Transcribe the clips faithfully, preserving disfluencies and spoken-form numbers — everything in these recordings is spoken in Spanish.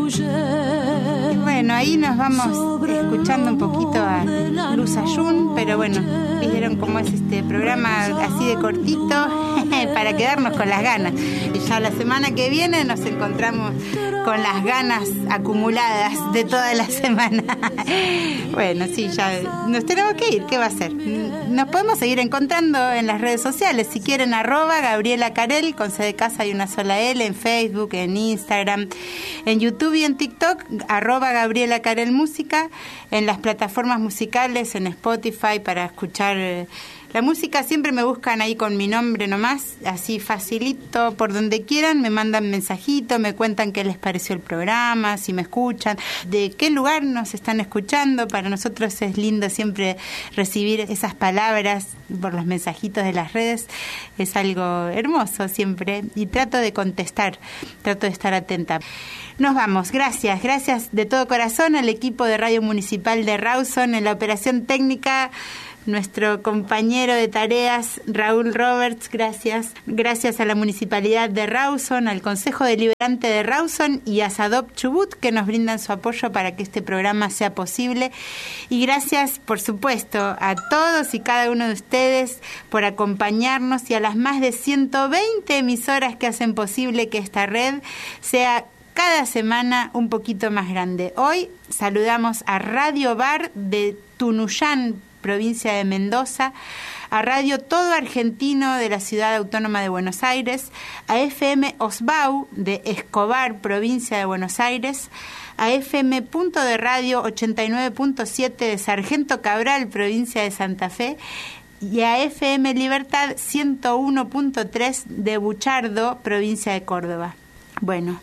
Bueno, ahí nos vamos escuchando un poquito a Luz Ayun, pero bueno, vieron cómo es este programa así de cortito para quedarnos con las ganas. Y ya la semana que viene nos encontramos con las ganas acumuladas de toda la semana. Bueno, sí, ya nos tenemos que ir, ¿qué va a ser? Nos podemos seguir encontrando en las redes sociales, si quieren, arroba Gabriela Carel, con C de casa y una sola L, en Facebook, en Instagram, en YouTube y en TikTok, arroba Gabriela Carel Música, en las plataformas musicales, en Spotify, para escuchar eh, la música. Siempre me buscan ahí con mi nombre nomás, así facilito, por donde quieran, me mandan mensajito, me cuentan qué les pareció el programa, si me escuchan, de qué lugar nos están escuchando. Para nosotros es lindo siempre recibir esas palabras por los mensajitos de las redes, es algo hermoso siempre, y trato de contestar, trato de estar atenta. Nos vamos, gracias, gracias de todo corazón al equipo de Radio Municipal de Rawson, en la operación técnica, nuestro compañero de tareas, Raúl Roberts, gracias. Gracias a la Municipalidad de Rawson, al Consejo Deliberante de Rawson y a Sadop Chubut, que nos brindan su apoyo para que este programa sea posible. Y gracias, por supuesto, a todos y cada uno de ustedes por acompañarnos, y a las más de ciento veinte emisoras que hacen posible que esta red sea cada semana un poquito más grande. Hoy saludamos a Radio Bar de Tunuyán, provincia de Mendoza, a Radio Todo Argentino de la Ciudad Autónoma de Buenos Aires, a F M Osbau de Escobar, provincia de Buenos Aires, a F M Punto de Radio ochenta y nueve punto siete de Sargento Cabral, provincia de Santa Fe, y a F M Libertad ciento uno punto tres de Buchardo, provincia de Córdoba. Bueno,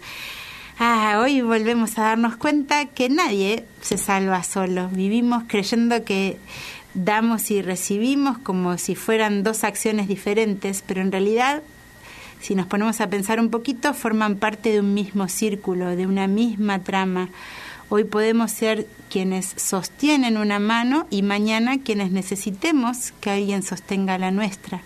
ah, hoy volvemos a darnos cuenta que nadie se salva solo. Vivimos creyendo que damos y recibimos como si fueran dos acciones diferentes, pero en realidad, si nos ponemos a pensar un poquito, forman parte de un mismo círculo, de una misma trama. Hoy podemos ser quienes sostienen una mano y mañana quienes necesitemos que alguien sostenga la nuestra.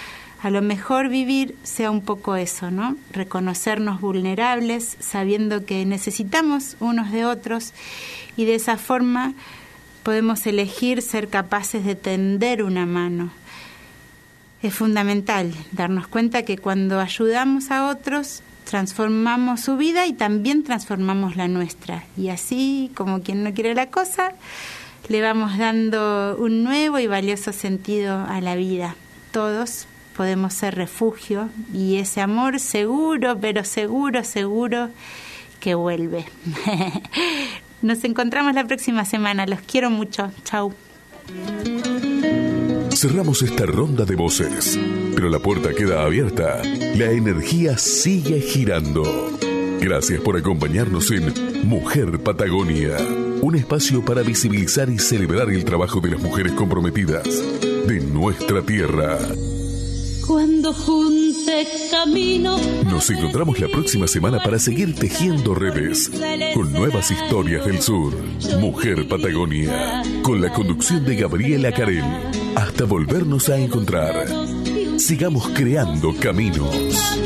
A lo mejor vivir sea un poco eso, ¿no? Reconocernos vulnerables, sabiendo que necesitamos unos de otros, y de esa forma podemos elegir ser capaces de tender una mano. Es fundamental darnos cuenta que cuando ayudamos a otros, transformamos su vida y también transformamos la nuestra. Y así, como quien no quiere la cosa, le vamos dando un nuevo y valioso sentido a la vida. Todos podemos ser refugio, y ese amor seguro, pero seguro, seguro que vuelve. Nos encontramos la próxima semana. Los quiero mucho. Chau. Cerramos esta ronda de voces, pero la puerta queda abierta. La energía sigue girando. Gracias por acompañarnos en Mujer Patagonia, un espacio para visibilizar y celebrar el trabajo de las mujeres comprometidas de nuestra tierra. Cuando junte camino. Nos encontramos la próxima semana para seguir tejiendo redes con nuevas historias del sur. Mujer Patagonia, con la conducción de Gabriela Carel. Hasta volvernos a encontrar. Sigamos creando caminos.